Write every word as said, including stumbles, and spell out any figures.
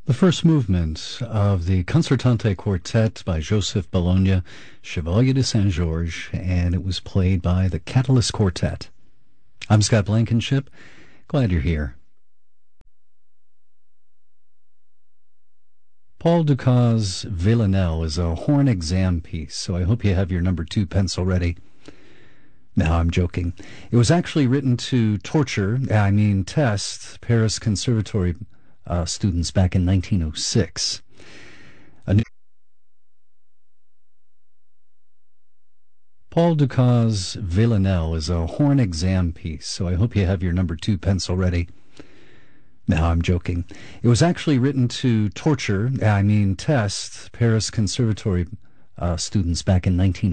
The first movement of the Concertante Quartet by Joseph Bologna, Chevalier de Saint-Georges, and it was played by the Catalyst Quartet. I'm Scott Blankenship. Glad you're here. Paul Dukas' Villanelle is a horn exam piece, so I hope you have your number two pencil ready. No, I'm joking. It was actually written to torture, I mean test, Paris Conservatory uh, students back in nineteen oh six. A new Paul Dukas' Villanelle is a horn exam piece, so I hope you have your number two pencil ready. No, I'm joking. It was actually written to torture, I mean test, Paris Conservatory uh, students back in nineteen